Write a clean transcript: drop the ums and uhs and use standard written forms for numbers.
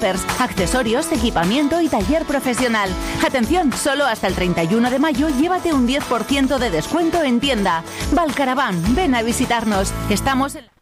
accesorios, equipamiento y taller profesional. Atención, solo hasta el 31 de mayo llévate un 10% de descuento en tienda. Valcaravan, ven a visitarnos. Estamos en...